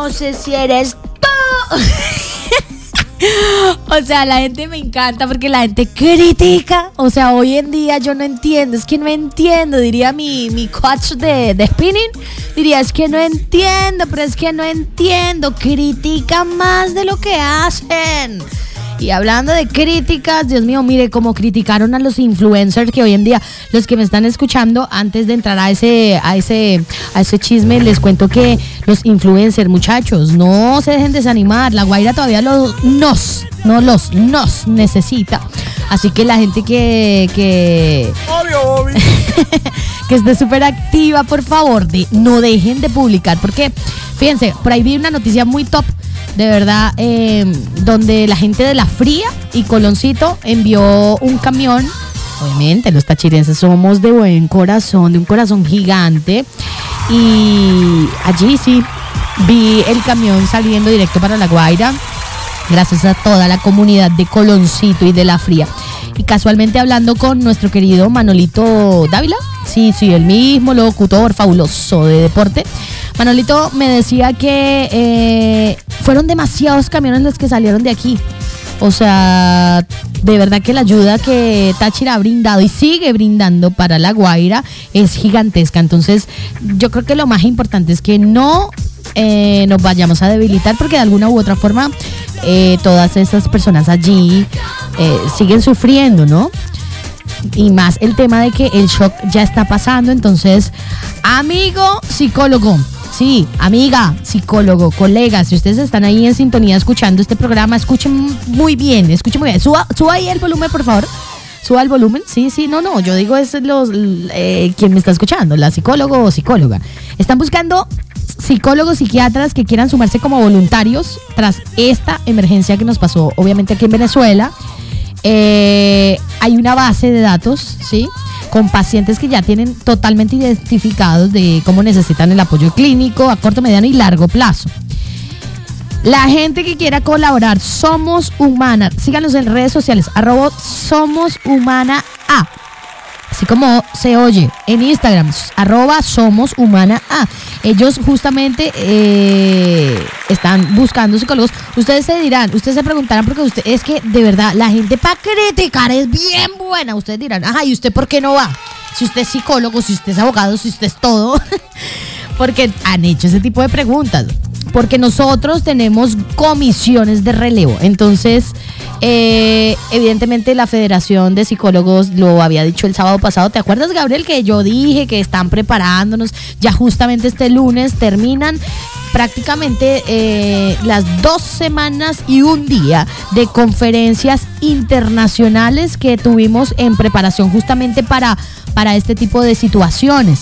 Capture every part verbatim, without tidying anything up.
no sé si eres tú. O sea, la gente me encanta porque la gente critica. O sea, hoy en día yo no entiendo. Es que no entiendo, diría mi, mi coach de, de spinning. Diría, es que no entiendo, pero es que no entiendo. Critican más de lo que hacen. Y hablando de críticas, Dios mío, mire cómo criticaron a los influencers, que hoy en día, los que me están escuchando, antes de entrar a ese, a ese, a ese chisme, les cuento que los influencers, muchachos, no se dejen desanimar. La Guaira todavía los nos, no los nos necesita. Así que la gente que, que, obvio, obvio. que esté súper activa, por favor, de, no dejen de publicar, porque fíjense, por ahí vi una noticia muy top. De verdad, eh, donde la gente de La Fría y Coloncito envió un camión. Obviamente, los tachirenses somos de buen corazón, de un corazón gigante. Y allí sí, vi el camión saliendo directo para La Guaira, gracias a toda la comunidad de Coloncito y de La Fría. Y casualmente hablando con nuestro querido Manolito Dávila, sí, sí, el mismo locutor fabuloso de deporte, Manolito me decía que eh, fueron demasiados camiones los que salieron de aquí. O sea, de verdad que la ayuda que Táchira ha brindado y sigue brindando para La Guaira es gigantesca. Entonces, yo creo que lo más importante es que no eh, nos vayamos a debilitar, porque de alguna u otra forma eh, todas esas personas allí eh, siguen sufriendo, ¿no? Y más el tema de que el shock ya está pasando. Entonces, amigo psicólogo, sí, amiga, psicólogo, colegas, si ustedes están ahí en sintonía escuchando este programa, escuchen muy bien, escuchen muy bien. Suba, suba ahí el volumen, por favor. Suba el volumen. Sí, sí, no, no, yo digo es los eh, quien me está escuchando, la psicólogo o psicóloga. Están buscando psicólogos, psiquiatras que quieran sumarse como voluntarios tras esta emergencia que nos pasó, obviamente, aquí en Venezuela. Eh, hay una base de datos, ¿sí?, con pacientes que ya tienen totalmente identificados de cómo necesitan el apoyo clínico a corto, mediano y largo plazo. La gente que quiera colaborar, Somos Humana, síganos en redes sociales, arroba Somos Humana A, así como se oye, en Instagram, arroba Somos Humana A. Ellos justamente eh, están buscando psicólogos. Ustedes se dirán, ustedes se preguntarán, porque usted, es que de verdad la gente para criticar es bien buena. Ustedes dirán, ajá, ¿y usted por qué no va? Si usted es psicólogo, si usted es abogado, si usted es todo. Porque han hecho ese tipo de preguntas. Porque nosotros tenemos comisiones de relevo. Entonces, eh, evidentemente la Federación de Psicólogos lo había dicho el sábado pasado. ¿Te acuerdas, Gabriel, que yo dije que están preparándonos? Ya justamente este lunes terminan prácticamente eh, las dos semanas y un día de conferencias internacionales que tuvimos en preparación justamente para, para este tipo de situaciones.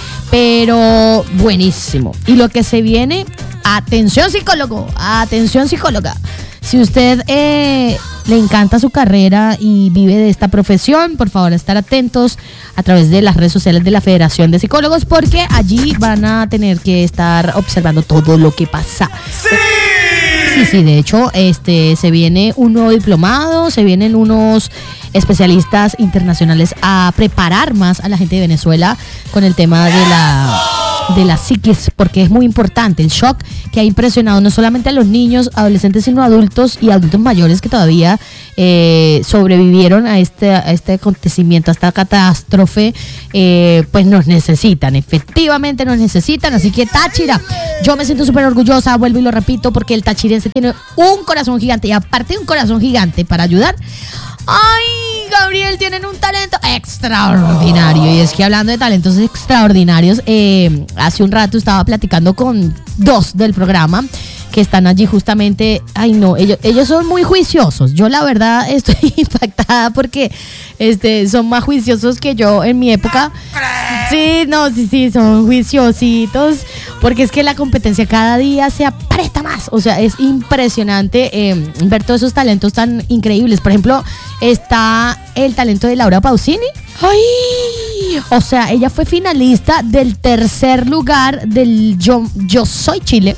Pero buenísimo. Y lo que se viene, atención psicólogo, atención psicóloga. Si usted eh, le encanta su carrera y vive de esta profesión, por favor, estar atentos a través de las redes sociales de la Federación de Psicólogos, porque allí van a tener que estar observando todo lo que pasa. ¡Sí! Sí, sí, de hecho, este, se viene un nuevo diplomado, se vienen unos especialistas internacionales a preparar más a la gente de Venezuela con el tema de la de la psiquis, porque es muy importante el shock que ha impresionado no solamente a los niños, adolescentes, sino adultos y adultos mayores que todavía eh, sobrevivieron a este, a este acontecimiento, a esta catástrofe. Eh, pues nos necesitan, efectivamente nos necesitan. Así que Táchira, yo me siento súper orgullosa, vuelvo y lo repito, porque el tachirense tiene un corazón gigante, y aparte de un corazón gigante para ayudar, ¡ay, Gabriel, tienen un talento extraordinario! Y es que hablando de talentos extraordinarios, eh, hace un rato estaba platicando con dos del programa que están allí justamente. Ay, no, ellos, ellos son muy juiciosos. Yo la verdad estoy impactada porque este, son más juiciosos que yo en mi época. Sí, no, sí, sí, son juiciositos, porque es que la competencia cada día se aprieta más. O sea, es impresionante eh, ver todos esos talentos tan increíbles. Por ejemplo, está el talento de Laura Pausini. ¡Ay! O sea, ella fue finalista del tercer lugar del Yo, Yo Soy Chile.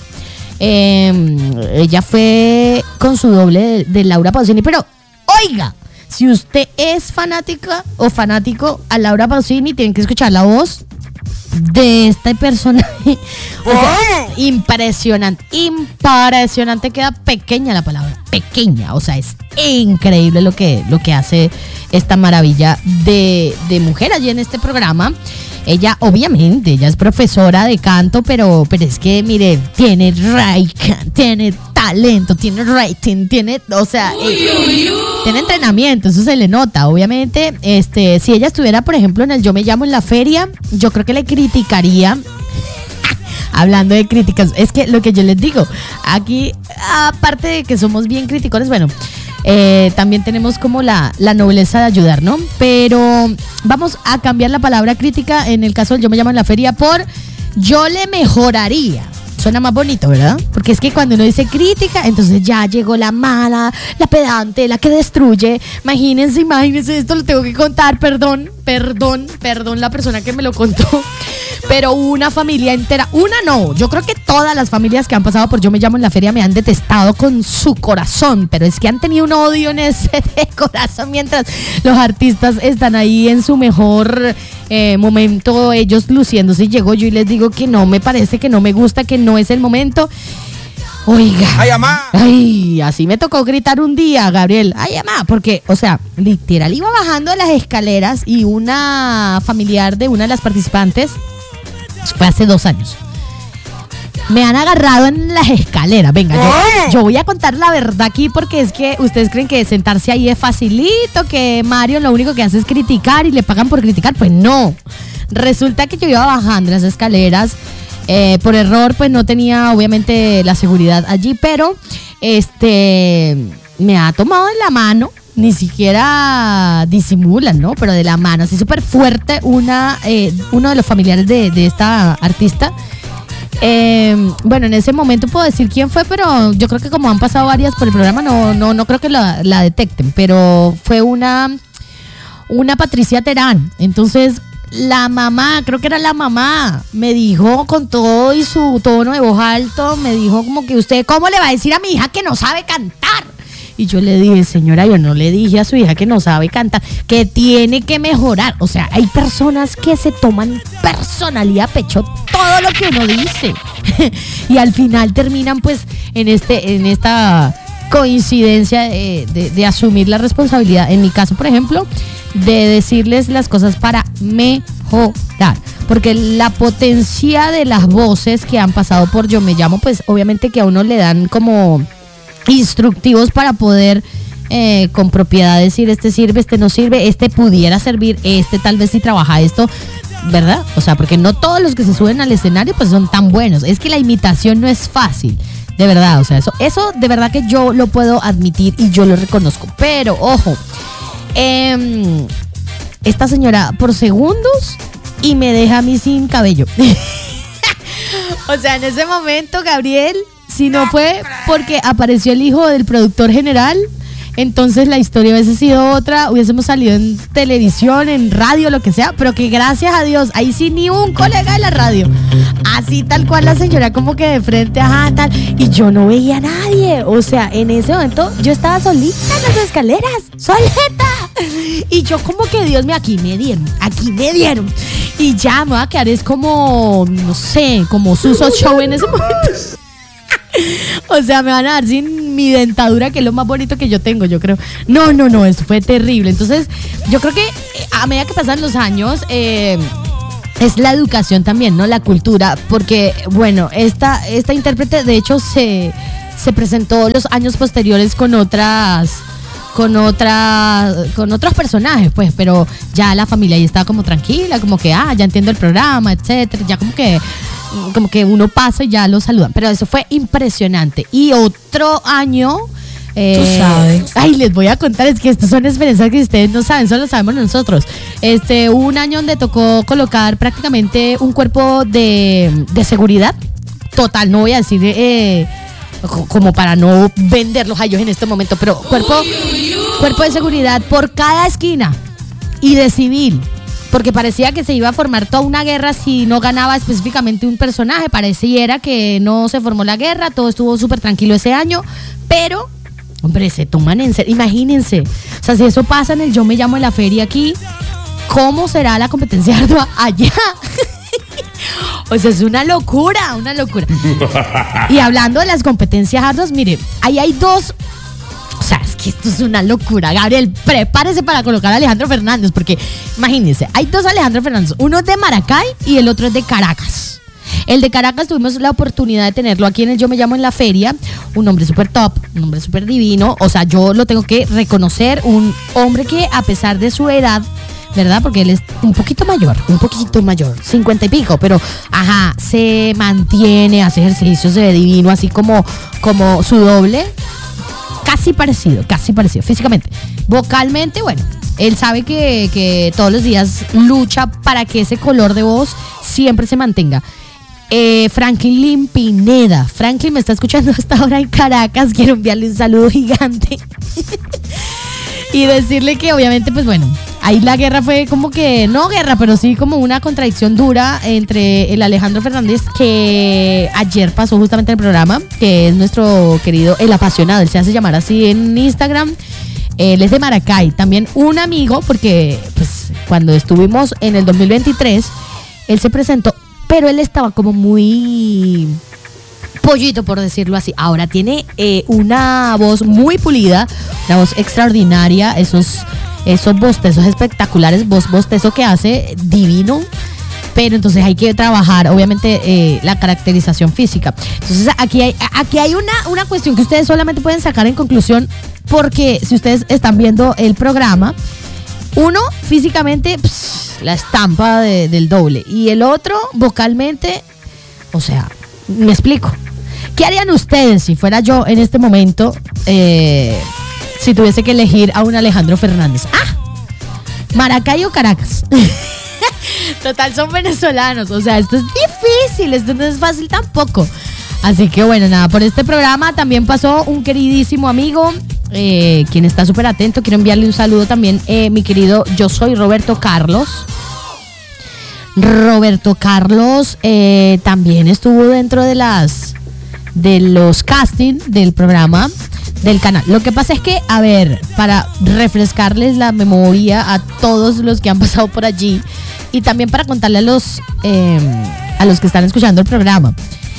Eh, ella fue con su doble de, de Laura Pausini. Pero, oiga, si usted es fanática o fanático a Laura Pausini, tienen que escuchar la voz de este personaje. O sea, impresionante, impresionante, queda pequeña la palabra, pequeña, o sea, es increíble lo que, lo que hace esta maravilla de, de mujer allí en este programa. Ella, obviamente, ella es profesora de canto, pero, pero es que, mire, tiene rating, tiene talento, tiene rating, tiene, o sea, eh, tiene entrenamiento, eso se le nota, obviamente. Este, si ella estuviera, por ejemplo, en el Yo Me Llamo en la feria, yo creo que le criticaría. Hablando de críticas, es que lo que yo les digo, aquí, aparte de que somos bien criticones, bueno, eh, también tenemos como la, la nobleza de ayudar, ¿no? Pero vamos a cambiar la palabra crítica en el caso del Yo Me Llamo en la feria por yo le mejoraría. Suena más bonito, ¿verdad? Porque es que cuando uno dice crítica, entonces ya llegó la mala, la pedante, la que destruye. Imagínense, imagínense, esto lo tengo que contar, perdón, perdón, perdón la persona que me lo contó. Pero una familia entera, una no, yo creo que todas las familias que han pasado por Yo Me Llamo en la feria me han detestado con su corazón, pero es que han tenido un odio en ese corazón mientras los artistas están ahí en su mejor eh, momento, ellos luciéndose, y llego yo y les digo que no, me parece que no me gusta, que no es el momento. Oiga, ay, amá. Ay, así me tocó gritar un día, Gabriel. Ay, amá, porque, o sea, literal, iba bajando las escaleras y una familiar de una de las participantes, fue hace dos años, me han agarrado en las escaleras. Venga, yo, yo voy a contar la verdad aquí, porque es que ustedes creen que sentarse ahí es facilito, que Mario lo único que hace es criticar y le pagan por criticar. Pues no, resulta que yo iba bajando las escaleras, eh, por error, pues no tenía obviamente la seguridad allí, pero este me ha tomado de la mano, ni siquiera disimulan, ¿no? Pero de la mano, así súper fuerte, una, eh, uno de los familiares de, de esta artista. Eh, bueno, en ese momento puedo decir quién fue, pero yo creo que como han pasado varias por el programa, no, no, no creo que la, la detecten, pero fue una, una Patricia Terán. Entonces, la mamá, creo que era la mamá, me dijo con todo y su tono de voz alto, me dijo como que usted, ¿cómo le va a decir a mi hija que no sabe cantar? Y yo le dije, señora, yo no le dije a su hija que no sabe cantar, que tiene que mejorar. O sea, hay personas que se toman personalidad a pecho todo lo que uno dice. Y al final terminan pues en este, en esta coincidencia de, de, de asumir la responsabilidad. En mi caso, por ejemplo, de decirles las cosas para mejorar. Porque la potencia de las voces que han pasado por Yo Me Llamo, pues obviamente que a uno le dan como instructivos para poder eh, con propiedad decir este sirve, este no sirve, este pudiera servir, este tal vez sí trabaja esto, ¿verdad? O sea, porque no todos los que se suben al escenario pues son tan buenos. Es que la imitación no es fácil, de verdad. O sea, eso, eso de verdad que yo lo puedo admitir y yo lo reconozco. Pero, ojo, eh, esta señora por segundos y me deja a mí sin cabello. O sea, en ese momento, Gabriel, si no fue porque apareció el hijo del productor general, entonces la historia hubiese sido otra, hubiésemos salido en televisión, en radio, lo que sea, pero que gracias a Dios, ahí sí ni un colega de la radio, así tal cual la señora como que de frente, ajá, tal, y yo no veía a nadie. O sea, en ese momento yo estaba solita en las escaleras, solita, y yo como que Dios mío, aquí me dieron, aquí me dieron, y ya me voy a quedar, es como, no sé, como Suso Show en ese momento. O sea, me van a dar sin mi dentadura, que es lo más bonito que yo tengo, yo creo. No, no, no, eso fue terrible. Entonces, yo creo que a medida que pasan los años, eh, es la educación también, ¿no? La cultura, porque, bueno, esta, esta intérprete, de hecho, se, se presentó los años posteriores con otras... con otra, con otros personajes, pues, pero ya la familia ahí estaba como tranquila, como que, ah, ya entiendo el programa, etcétera, ya como que, como que uno pasa y ya lo saludan, pero eso fue impresionante. Y otro año, eh, tú sabes, ay, les voy a contar, es que estas son experiencias que ustedes no saben, solo sabemos nosotros. Este, hubo un año donde tocó colocar prácticamente un cuerpo de, de seguridad, total, no voy a decir, eh, como para no venderlos a ellos en este momento, pero cuerpo, cuerpo de seguridad por cada esquina y de civil, porque parecía que se iba a formar toda una guerra si no ganaba específicamente un personaje. Pareciera que no se formó la guerra, todo estuvo súper tranquilo ese año, pero, hombre, se toman en serio, imagínense, o sea, si eso pasa en el Yo Me Llamo en la feria aquí, ¿cómo será la competencia ardua allá? O sea, es una locura, una locura. Y hablando de las competencias arduas, mire, ahí hay dos. O sea, es que esto es una locura. Gabriel, prepárese para colocar a Alejandro Fernández, porque imagínense, hay dos Alejandro Fernández. Uno es de Maracay y el otro es de Caracas. El de Caracas tuvimos la oportunidad de tenerlo aquí en el Yo Me Llamo en la feria. Un hombre súper top, un hombre súper divino. O sea, yo lo tengo que reconocer. Un hombre que, a pesar de su edad, ¿verdad? Porque él es un poquito mayor, un poquito mayor, cincuenta y pico, pero, ajá, se mantiene, hace ejercicio, se ve divino, así como, como su doble. Casi parecido, casi parecido, físicamente. Vocalmente, bueno, él sabe que, que todos los días lucha para que ese color de voz siempre se mantenga. Eh, Franklin Pineda. Franklin me está escuchando hasta ahora en Caracas. Quiero enviarle un saludo gigante y decirle que obviamente, pues bueno, ahí la guerra fue como que, no guerra, pero sí como una contradicción dura entre el Alejandro Fernández, que ayer pasó justamente en el programa, que es nuestro querido El Apasionado, él se hace llamar así en Instagram. Él es de Maracay, también un amigo, porque pues cuando estuvimos en el dos mil veintitrés, él se presentó, pero él estaba como muy pollito, por decirlo así. Ahora tiene eh, una voz muy pulida, una voz extraordinaria, esos, esos bostezos espectaculares, voz bostezo que hace divino. Pero entonces hay que trabajar, obviamente, eh, la caracterización física. Entonces aquí hay, aquí hay una, una cuestión que ustedes solamente pueden sacar en conclusión, porque si ustedes están viendo el programa, uno físicamente, pss, la estampa de, del doble, y el otro vocalmente, o sea, me explico. ¿Qué harían ustedes si fuera yo en este momento, eh, si tuviese que elegir a un Alejandro Fernández? Ah, Maracay o Caracas. Total, son venezolanos, o sea, esto es difícil, esto no es fácil tampoco. Así que bueno, nada, por este programa también pasó un queridísimo amigo, eh, quien está súper atento. Quiero enviarle un saludo también, eh, mi querido Yo Soy Roberto Carlos. Roberto Carlos eh, también estuvo dentro de las de los castings del programa del canal. Lo que pasa es que, a ver, para refrescarles la memoria a todos los que han pasado por allí, y también para contarle a los eh, a los que están escuchando el programa,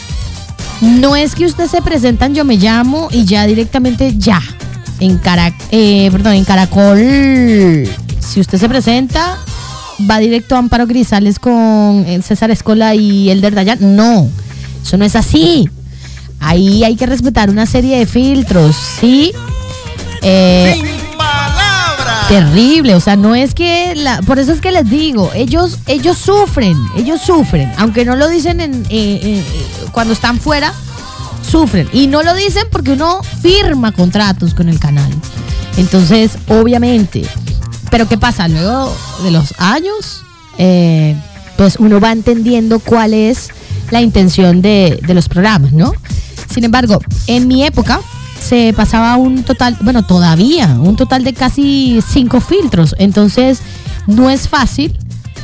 no es que usted se presenta en Yo Me Llamo y ya directamente ya en Carac eh, perdón, en Caracol, si usted se presenta, va directo a Amparo Grisales con César Escola y Elder Dayan. No, eso no es así. Ahí hay que respetar una serie de filtros, ¿sí? Eh, Sin palabras. Terrible, o sea, no es que la, por eso es que les digo, ellos ellos sufren, ellos sufren, aunque no lo dicen en, eh, eh, cuando están fuera, sufren, y no lo dicen porque uno firma contratos con el canal. Entonces, obviamente, pero ¿qué pasa? Luego de los años, eh, pues uno va entendiendo cuál es la intención de, de los programas, ¿no? Sin embargo, en mi época se pasaba un total, bueno, todavía, un total de casi cinco filtros. Entonces, no es fácil,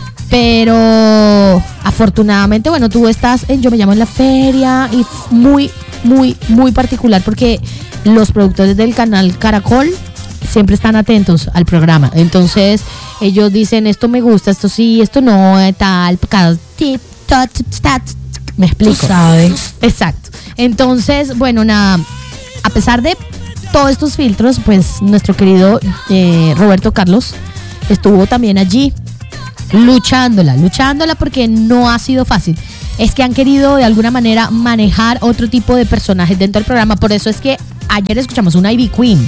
pero afortunadamente, bueno, tú estás en Yo Me Llamo en la feria, y muy, muy, muy particular, porque los productores del canal Caracol siempre están atentos al programa. Entonces, ellos dicen, esto me gusta, esto sí, esto no, tal, cada tip, tot, tot, me explico. Tú sabes. Exacto. Entonces, bueno, nada, a pesar de todos estos filtros, pues nuestro querido eh, Roberto Carlos estuvo también allí luchándola, luchándola porque no ha sido fácil. Es que han querido de alguna manera manejar otro tipo de personajes dentro del programa. Por eso es que ayer escuchamos una Ivy Queen.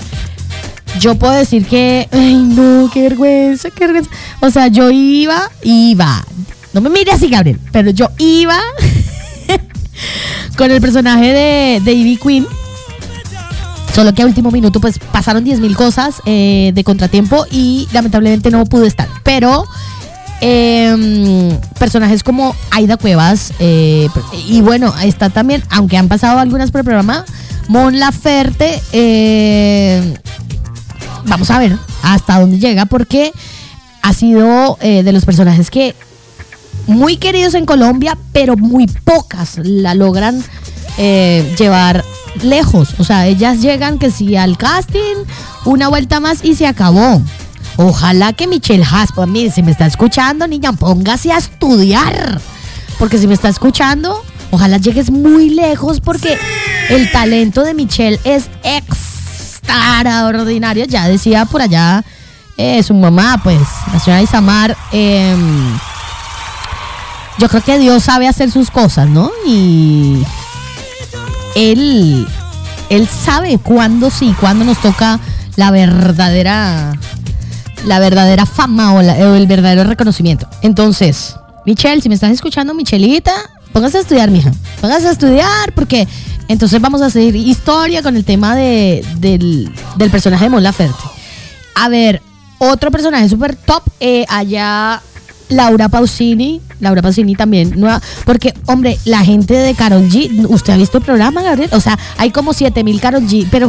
Yo puedo decir que, ay no, qué vergüenza, qué vergüenza. O sea, yo iba, iba, no me mire así, Gabriel, pero yo iba con el personaje de, de Ivy Queen. Solo que a último minuto pues pasaron diez mil cosas eh, de contratiempo y lamentablemente no pude estar. Pero eh, personajes como Aida Cuevas eh, y bueno, está también, aunque han pasado algunas por el programa, Mon Laferte, eh, vamos a ver hasta dónde llega, porque ha sido eh, de los personajes que muy queridos en Colombia, pero muy pocas la logran eh, llevar lejos. O sea, ellas llegan que si al casting, una vuelta más y se acabó. Ojalá que Michelle Haspo, mire, si me está escuchando, niña, póngase a estudiar, porque si me está escuchando, ojalá llegues muy lejos, porque el talento de Michelle es extraordinario. Ya decía por allá eh, su mamá, pues, la señora Isamar, eh, yo creo que Dios sabe hacer sus cosas, ¿no? Y Él, él sabe cuándo sí, cuándo nos toca la verdadera, la verdadera fama o, la, o el verdadero reconocimiento. Entonces, Michelle, si me estás escuchando, Michelita, póngase a estudiar, mija. Póngase a estudiar, porque entonces vamos a hacer historia con el tema de, del, del personaje de Mon Laferte. A ver, otro personaje súper top, eh, allá Laura Pausini. Laura Pausini también nueva, porque, hombre, la gente de Karol G, ¿usted ha visto el programa, Gabriel? O sea, hay como siete mil Karol G, pero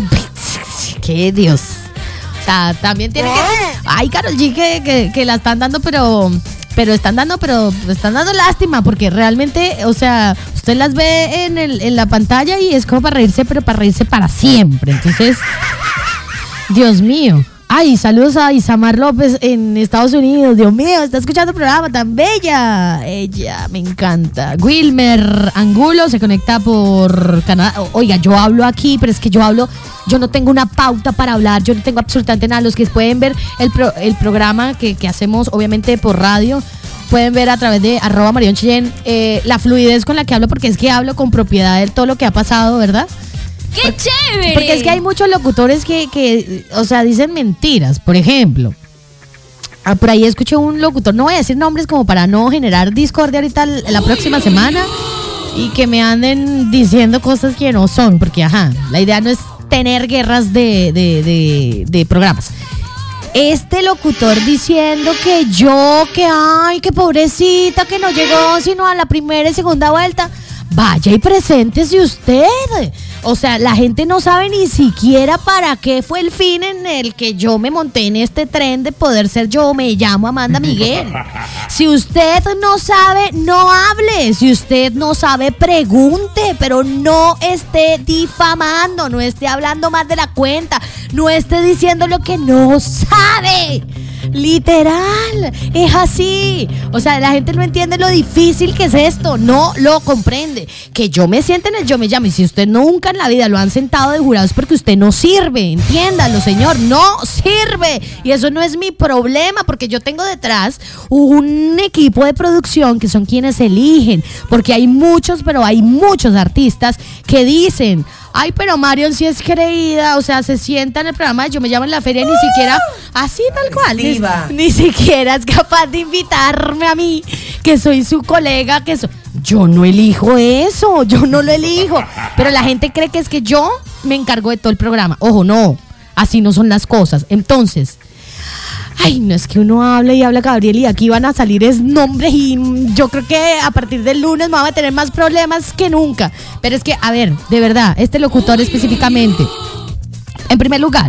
qué Dios. O sea, también tiene que... Hay Karol G que, que, que la están dando, pero... Pero están dando, pero están dando lástima, porque realmente, o sea, usted las ve en, el, en la pantalla y es como para reírse, pero para reírse para siempre. Entonces, Dios mío. Ay, saludos a Isamar López en Estados Unidos. Dios mío, está escuchando el programa tan bella. Ella, me encanta. Wilmer Angulo se conecta por Canadá. Oiga, yo hablo aquí, pero es que yo hablo, yo no tengo una pauta para hablar, yo no tengo absolutamente nada. Los que pueden ver el, pro, el programa que, que hacemos, obviamente por radio, pueden ver a través de arroba Marion Chillén eh, la fluidez con la que hablo, porque es que hablo con propiedad de todo lo que ha pasado, ¿verdad? ¡Qué porque, chévere! Porque es que hay muchos locutores que, que, o sea, dicen mentiras. Por ejemplo, ah, por ahí escuché un locutor, no voy a decir nombres como para no generar discordia ahorita la próxima semana y que me anden diciendo cosas que no son, porque ajá, la idea no es tener guerras de, de, de, de programas. Este locutor diciendo que yo, que ay, que pobrecita, que no llegó sino a la primera y segunda vuelta. Vaya y preséntese usted. O sea, la gente no sabe ni siquiera para qué fue el fin en el que yo me monté en este tren de poder ser yo. Me llamo Amanda Miguel. Si usted no sabe, no hable. Si usted no sabe, pregunte, pero no esté difamando, no esté hablando más de la cuenta, no esté diciendo lo que no sabe. Literal, es así. O sea, la gente no entiende lo difícil que es esto, no lo comprende. Que yo me siente en el yo me llamo, y si usted nunca en la vida lo han sentado de jurado es porque usted no sirve, entiéndalo, señor, no sirve. Y eso no es mi problema, porque yo tengo detrás un equipo de producción que son quienes eligen, porque hay muchos, pero hay muchos artistas que dicen: ay, pero Marion sí es creída, o sea, se sienta en el programa de Yo Me Llamo en la feria, ni siquiera, así tal cual, ni, ni siquiera es capaz de invitarme a mí, que soy su colega, que soy... Yo no elijo eso, yo no lo elijo, pero la gente cree que es que yo me encargo de todo el programa. Ojo, no, así no son las cosas. Entonces... ay, no, es que uno habla y habla, Gabriel, y aquí van a salir es nombres, y yo creo que a partir del lunes vamos a tener más problemas que nunca. Pero es que, a ver, de verdad, este locutor específicamente, en primer lugar,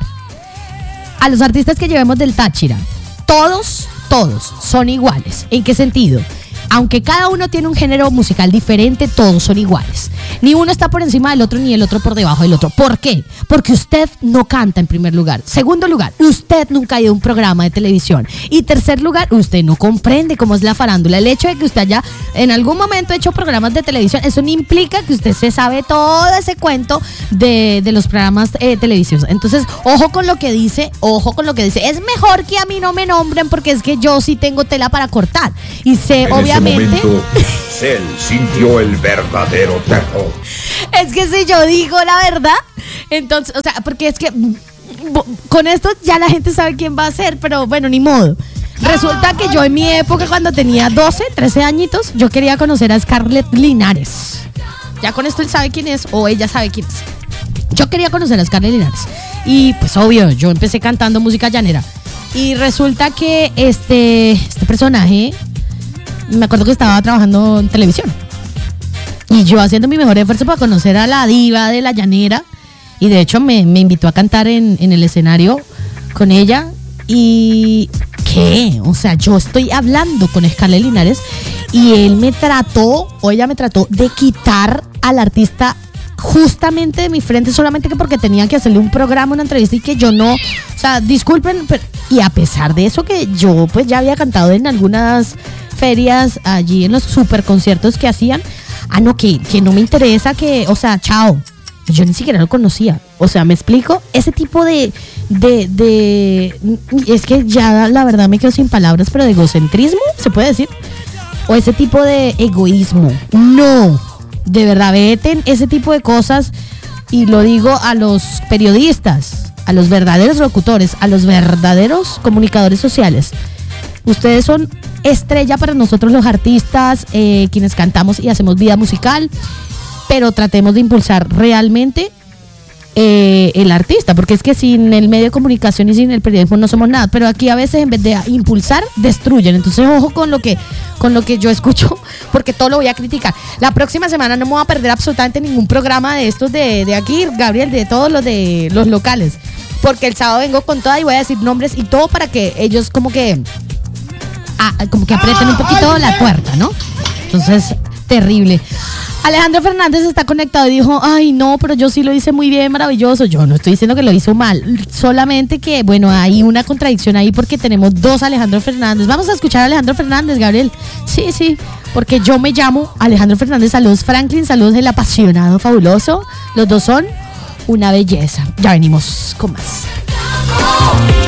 a los artistas que llevemos del Táchira, todos, todos son iguales. ¿En qué sentido? Aunque cada uno tiene un género musical diferente, todos son iguales. Ni uno está por encima del otro, ni el otro por debajo del otro. ¿Por qué? Porque usted no canta, en primer lugar. Segundo lugar, usted nunca ha ido a un programa de televisión. Y tercer lugar, usted no comprende cómo es la farándula. El hecho de que usted haya en algún momento hecho programas de televisión, eso no implica que usted se sabe todo ese cuento de, de los programas eh, televisivos. Entonces, ojo con lo que dice, ojo con lo que dice. Es mejor que a mí no me nombren, porque es que yo sí tengo tela para cortar. Y sé, en obviamente... ese momento, Cell sintió el verdadero terror. Es que si yo digo la verdad, entonces, o sea, porque es que con esto ya la gente sabe quién va a ser, pero bueno, ni modo. Resulta que yo en mi época, cuando tenía doce, trece añitos, yo quería conocer a Scarlett Linares. Ya con esto él sabe quién es, o ella sabe quién es. Yo quería conocer a Scarlett Linares. Y pues obvio, yo empecé cantando música llanera. Y resulta que este, este personaje, me acuerdo que estaba trabajando en televisión. Y yo haciendo mi mejor esfuerzo para conocer a la diva de la llanera. Y de hecho me, me invitó a cantar en, en el escenario con ella. Y ¿qué? O sea, yo estoy hablando con Scarlett Linares y él me trató, o ella me trató de quitar al artista justamente de mi frente, solamente que porque tenía que hacerle un programa, una entrevista, y que yo no, o sea, disculpen, pero, y a pesar de eso, que yo pues ya había cantado en algunas ferias, allí en los super conciertos que hacían. Ah, no, que, que no me interesa, que, o sea, chao. Yo ni siquiera lo conocía. O sea, ¿me explico? Ese tipo de, de, de... Es que ya la verdad me quedo sin palabras, pero de egocentrismo, ¿se puede decir? O ese tipo de egoísmo. No, de verdad, veten ese tipo de cosas. Y lo digo a los periodistas, a los verdaderos locutores, a los verdaderos comunicadores sociales. Ustedes son estrella para nosotros los artistas, eh, quienes cantamos y hacemos vida musical, pero tratemos de impulsar realmente eh, el artista, porque es que sin el medio de comunicación y sin el periodismo no somos nada, pero aquí a veces en vez de impulsar, destruyen. Entonces ojo con lo que, con lo que yo escucho, porque todo lo voy a criticar. La próxima semana no me voy a perder absolutamente ningún programa de estos de, de aquí, Gabriel, de todos los de los locales, porque el sábado vengo con toda y voy a decir nombres y todo para que ellos como que ah, como que aprieten un poquito la puerta, ¿no? Entonces, terrible. Alejandro Fernández está conectado y dijo, ay no, pero yo sí lo hice muy bien, maravilloso. Yo no estoy diciendo que lo hizo mal, solamente que, bueno, hay una contradicción ahí porque tenemos dos Alejandro Fernández. Vamos a escuchar a Alejandro Fernández, Gabriel. Sí, sí, porque yo me llamo Alejandro Fernández. Saludos Franklin, saludos el apasionado fabuloso. Los dos son una belleza. Ya venimos con más.